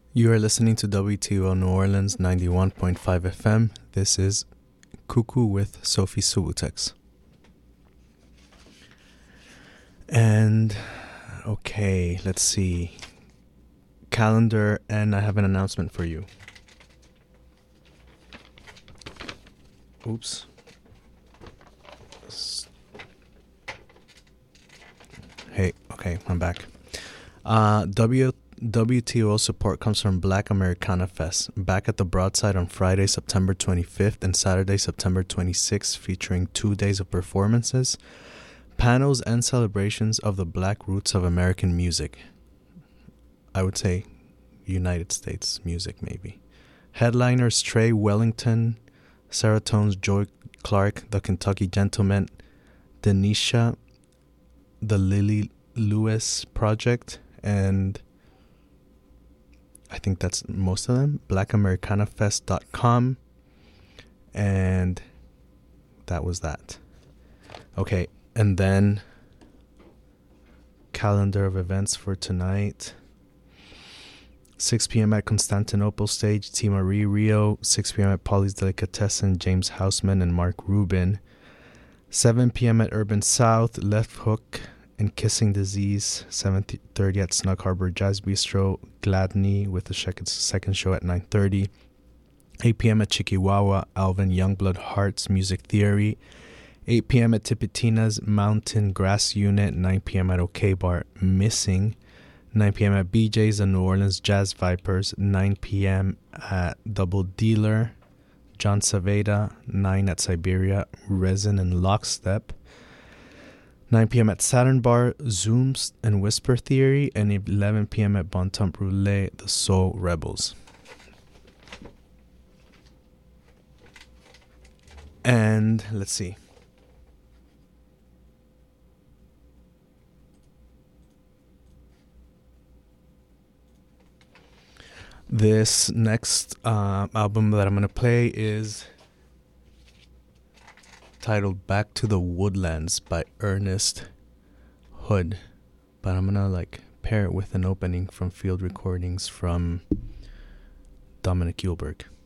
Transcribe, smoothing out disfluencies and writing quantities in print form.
You are listening to WTO New Orleans 91.5 FM. This is Cuckoo with Sophie Subutex. And, okay, let's see. Calendar, and I have an announcement for you. Oops. Hey, okay, I'm back. WTO support comes from Black Americana Fest, back at the Broadside on Friday, September 25th and Saturday, September 26th, featuring 2 days of performances, panels, and celebrations of the Black roots of American music. I would say United States music, maybe. Headliners Trey Wellington, Seratone's Joy Clark, The Kentucky Gentlemen, Denisha, The Lily Lewis Project, and I think that's most of them. BlackAmericanaFest.com. And that was that. Okay, and then calendar of events for tonight. 6 p.m. at Constantinople Stage, T. Marie Rio. 6 p.m. at Polly's Delicatessen, James Houseman and Mark Rubin. 7 p.m. at Urban South, Left Hook and Kissing Disease. 7:30 at Snug Harbor Jazz Bistro, Gladney with the second show at 9:30. 8 p.m. at Chikiwawa, Alvin Youngblood Hearts Music Theory. 8 p.m. at Tipitina's Mountain Grass Unit. 9 p.m. at OK Bar Missing. 9 p.m. at BJ's, the New Orleans Jazz Vipers. 9 p.m. at Double Dealer, John Saveda. 9 at Siberia, Resin and Lockstep. 9 p.m. at Saturn Bar, Zooms and Whisper Theory. And 11 p.m. at Bon Temps Brûlé, the Soul Rebels. And let's see. This next album that I'm going to play is titled Back to the Woodlands by Ernest Hood. But I'm going to pair it with an opening from field recordings from Dominic Uhlberg.